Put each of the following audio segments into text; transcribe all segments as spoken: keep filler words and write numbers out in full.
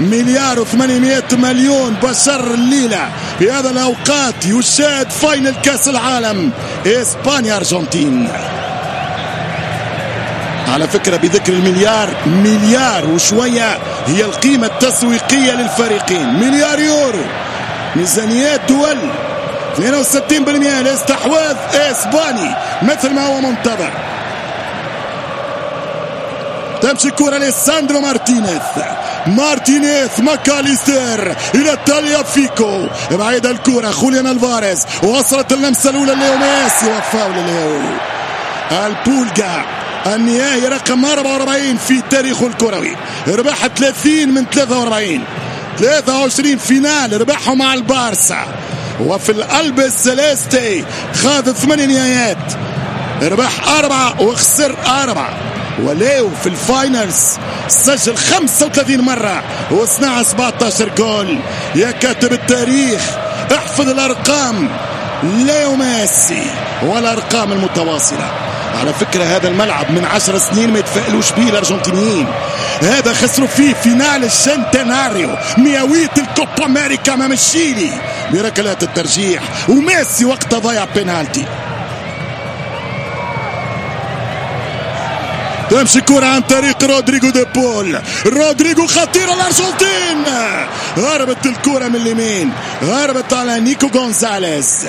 مليار وثمانمائة مليون بشر الليلة في هذا الأوقات يشاهد فاينل كأس العالم إسبانيا أرجنتين. على فكرة بذكر المليار، مليار وشوية هي القيمة التسويقية للفريقين، مليار يورو. ميزانيات دول اثنين وستين بالمئة الاستحواذ إسباني مثل ما هو منتظر. تمشي كرة لساندرو مارتينيز، مارتينيز ماكاليستر إلى تاليا فيكو، بعيد الكرة خوليان الفاريز، وصلت اللمسة الأولى ليو ميسي وفاول ليو. البولجا النهائي رقم أربعة وأربعين في تاريخه الكروي، ربح ثلاثين من ثلاثة وأربعين، ثلاثة وعشرين فينال ربحه مع البارسا، وفي القلب السليستي خاض ثمان نهائيات، ربح أربعة وخسر أربعة. وليو في الفاينلز سجل خمسة وثلاثين مرة وصنع سبعة عشر جول. يا كاتب التاريخ احفظ الأرقام، ليو ميسي والأرقام المتواصلة. على فكرة هذا الملعب من عشر سنين ما يتفائلوش به الأرجنتينيين، هذا خسروا فيه فينال الشنتناريو مئوية الكوبا أمريكا أمام الشيلي بركلات الترجيح، وميسي وقتها ضيع بينالتي. تمشي كرة عن طريق رودريجو دي بول، رودريجو خطيرة الأرجنتين، هربت الكرة من اليمين، هربت على نيكو غونزاليز.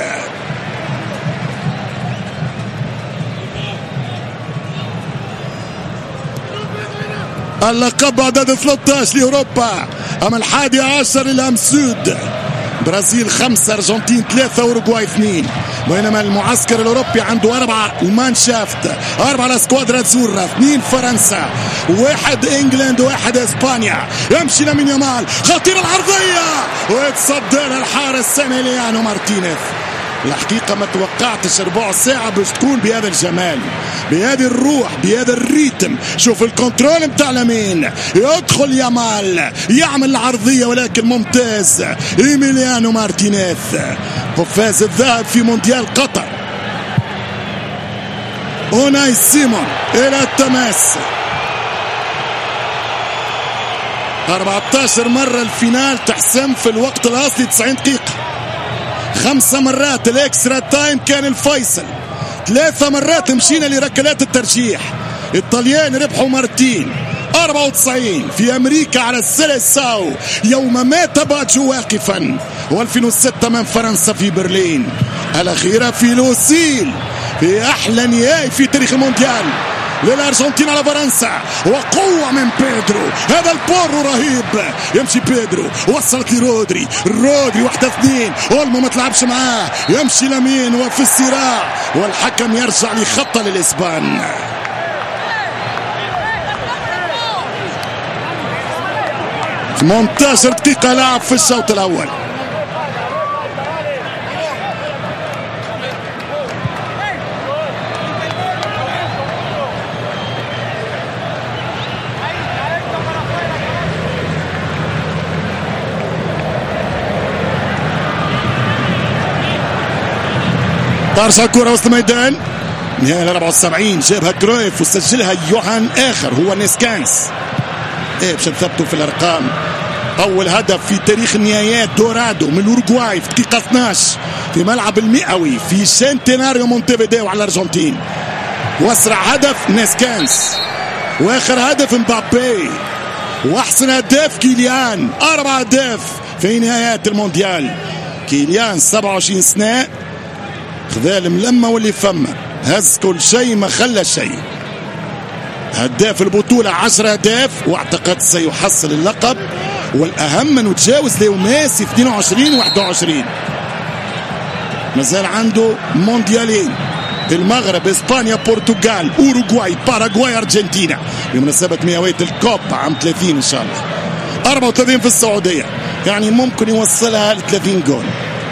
اللقب عدد ثلاثة عشر لأوروبا أما الحادي عشر للأم سود. برازيل خمسة، أرجنتين ثلاثة، أوروغواي اثنين. بينما المعسكر الأوروبي عنده أربعة المانشافت، أربعة الاسكوادرا زورا، اثنين فرنسا، واحد إنجلند، واحد إسبانيا. يمشي لامين يامال، خطيرة العرضية ويتصدى الحارس سيميليانو مارتينيز. الحقيقة ما توقعتش ربع ساعة باش تكون بهذا الجمال، بهذه الروح، بهذا الريتم. شوف الكنترول متاع لامين، يدخل يامال يعمل العرضية ولكن ممتاز إيميليانو مارتينيز، قفاز الذهب في مونديال قطر. أوناي سيمون إلى التماس، أربعة عشر مرة الفينال تحسم في الوقت الأصلي تسعين دقيقة، خمسة مرات الاكسترا تايم كان الفيصل، ثلاثة مرات مشينا لركلات الترجيح. الطليان ربحوا مرتين، أربعة وتسعين في أمريكا على السيليساو يوم مات باجو واقفا، وألفين وستة من فرنسا في برلين، الأخيرة في لوسيل في أحلى نهائي في تاريخ المونديال للأرجنتين على فرنسا. وقوة من بيدرو، هذا البورو رهيب. يمشي بيدرو، وصلت لرودري، رودري واحدة اثنين، أولمو ما تلعبش معاه، يمشي لامين وفي الصراع، والحكم يرجع لخطة للإسبان. ثمانية عشر دقيقة لعب في الشوط الأول. ترجع الكرة وسط الميدان، نهاية أربعة وسبعين جابها كرويف وسجلها يوهان آخر هو نيسكانس. ايه باش نثبتوا في الأرقام، أول هدف في تاريخ النهايات دورادو من الأوروغواي في دقيقة اثناشر في ملعب المئوي في سنتيناريو مونتيفيديو على الأرجنتين، وأسرع هدف نيسكانس، وآخر هدف مبابي، وأحسن هداف كيليان، أربع أهداف في نهايات المونديال. كيليان سبعة وعشرين سنة، خذا الملمة واللي فما، هز كل شيء ما خلى شيء. هداف البطولة عشرة أهداف، واعتقد سيحصل اللقب، والأهم أنه تجاوز ليو ميسي اثنين وعشرين واحد وعشرين. مازال عنده مونديالين، المغرب، إسبانيا، برتغال، أوروغواي، باراغواي، أرجنتينا بمناسبة مئوية الكوب عام ثلاثين إن شاء الله. أربعة وثلاثين في السعودية، يعني ممكن يوصلها ل ثلاثين جول.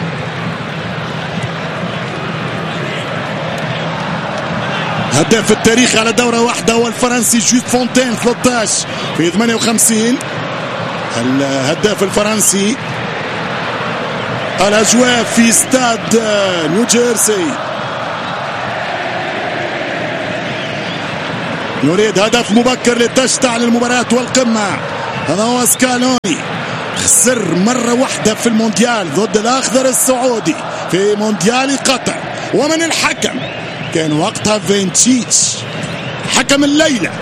هداف التاريخ على دورة واحدة هو الفرنسي جوست فونتين ثلاثة عشر في ثمانية وخمسين. الهداف الفرنسي. الأجواء في استاد نيوجيرسي، نريد هدف مبكر لتشتعل المباراة والقمة. هذا هو سكالوني، خسر مرة واحدة في المونديال ضد الأخضر السعودي في مونديال قطر. ومن الحكم كان وقتها فينتشيتش حكم الليلة.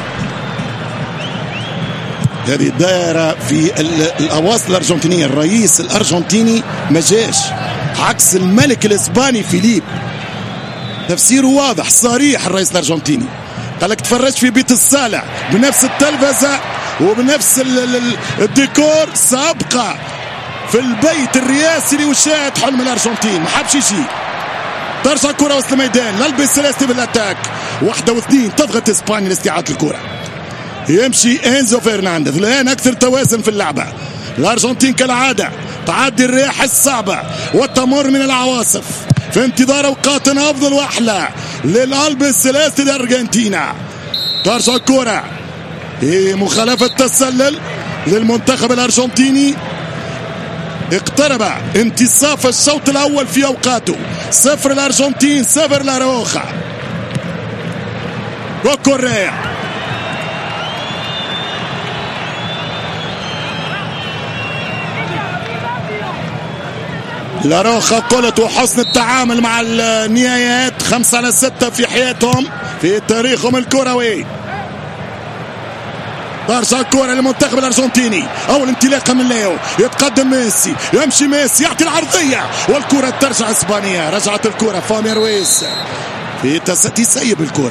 هذه الدائرة في الأواصر الأرجنتينية، الرئيس الأرجنتيني ما جاش عكس الملك الإسباني فيليب. تفسيره واضح صريح، الرئيس الأرجنتيني قال لك تفرج في بيت الصالة بنفس التلفزة وبنفس الديكور سابقة في البيت الرئاسي لوشاهد حلم الأرجنتين. ما حبش شيء. ترجع الكرة وسط الميدان، للبس سيليستي بالاتاك، واحدة واثنين تضغط اسبانيا لاستعادة الكرة. يمشي انزو فرنانديز الآن أكثر توازن في اللعبة. الأرجنتين كالعادة تعدي الرياح الصعبة وتمر من العواصف في انتظار أوقات أفضل وأحلى للألبس سيليستي الأرجنتينا. ترجع الكرة في مخالفة تسلل للمنتخب الأرجنتيني. اقترب انتصاف الشوط الأول في أوقاته، صفر الأرجنتين صفر لاروخا. وكوريا لاروخا قلت وحسن التعامل مع النهايات، خمسة على ستة في حياتهم في تاريخهم الكروي. ترجع الكرة للمنتخب الأرجنتيني، أول انطلاقة من ليو، يتقدم ميسي، يمشي ميسي يعطي العرضية والكرة ترجع إسبانيا. رجعت الكرة فامي رويس في تسيب الكرة،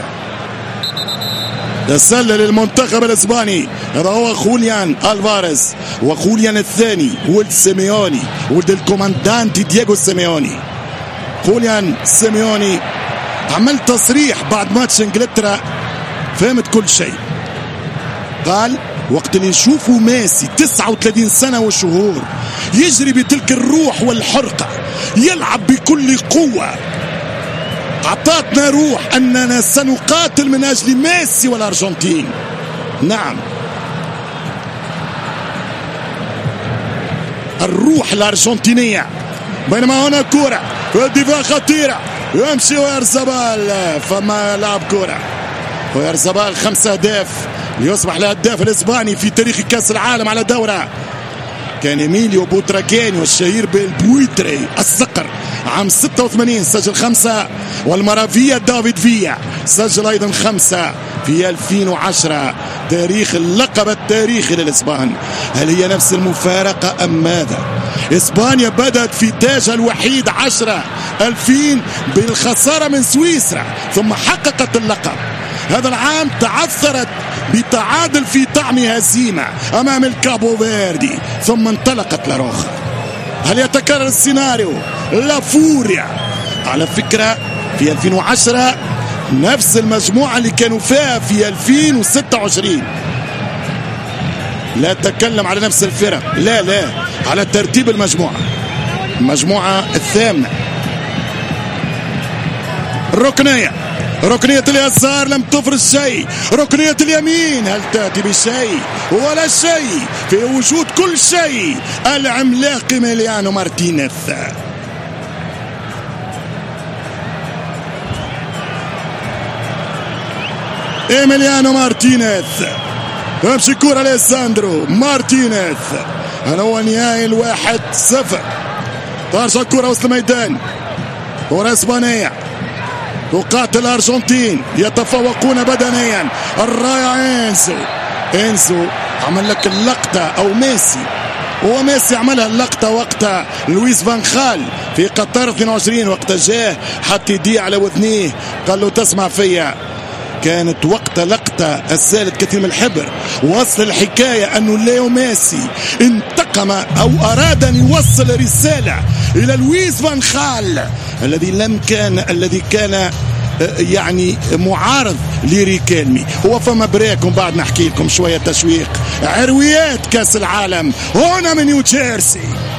تسلل المنتخب الإسباني. هذا هو خوليان ألفاريز، وخوليان الثاني ولد سيميوني، ولد الكوماندانتي دييغو سيميوني. خوليان سيميوني عمل تصريح بعد ماتش انجلترا، فهمت كل شيء. قال وقت اللي نشوفوا ميسي تسعة وثلاثين سنة وشهور يجري بتلك الروح والحرقة، يلعب بكل قوة، أعطتنا روح أننا سنقاتل من أجل ميسي والأرجنتين. نعم، الروح الأرجنتينية. بينما هنا كرة في الدفاع خطيرة، يمشي ويرزبال، فما لعب كرة ويرزبال. خمسة أهداف ليصبح الهداف الإسباني في تاريخ كأس العالم على دورة. كان إيميليو بوتراكينيو الشهير بالبويتري الصقر عام ستة وثمانين سجل خمسة، والمرافيا دافيد فيا سجل أيضا خمسة في ألفين وعشرة. تاريخ اللقب التاريخي للإسبان. هل هي نفس المفارقة أم ماذا؟ إسبانيا بدأت في تاجها الوحيد عشرة ألفين بالخسارة من سويسرا، ثم حققت اللقب. هذا العام تعثرت بتعادل في طعم هزيمة أمام الكابو فيردي، ثم انطلقت لاروخا. هل يتكرر السيناريو؟ لا فوريا على فكرة في ألفين وعشرة نفس المجموعة اللي كانوا فيها في ألفين وستة وعشرين. لا أتكلم على نفس الفرق، لا لا على ترتيب المجموعة، المجموعة الثامنة. الركنية، ركنية اليسار لم تفرز شيء، ركنية اليمين هل تأتي بشيء؟ ولا شيء في وجود كل شيء. العملاق إيميليانو مارتينيز. إيميليانو مارتينيز تمشي كرة لساندرو مارتينيز. هذا هو نهائي الواحد صفر. ترجع الكرة وسط الميدان، كرة إسبانية، تقاتل الأرجنتين، يتفوقون بدنيا. الرائع إنسو، إنسو عمل لك اللقطة، أو ميسي، هو ميسي عملها اللقطة وقت لويس فان خال في قطر اثنين وعشرين، وقت جاه حط يديه على وذنيه قال له تسمع فيا. كانت وقت لقطة السالت كثير من الحبر. وصل الحكاية أنه ليو ميسي انتقم أو أراد أن يوصل رسالة إلى لويس فان خال الذي لم كان الذي كان يعني معارض لريكيلمي. هو فما بريكم بعد نحكي لكم شوية تشويق عرويات كأس العالم هنا من نيو جيرسي.